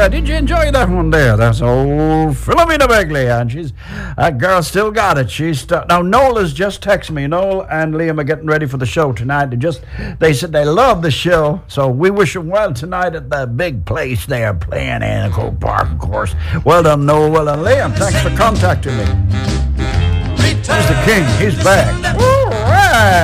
Did you enjoy that one there? That's old Philomena Begley, and that girl still got it. Now Nola's just texted me. Noel and Liam are getting ready for the show tonight. They said they love the show, so we wish them well tonight at the big place they are playing in Cove Park, of course. Well done, Noel. Well done, Liam. Thanks for contacting me. He's the king. He's back. All right.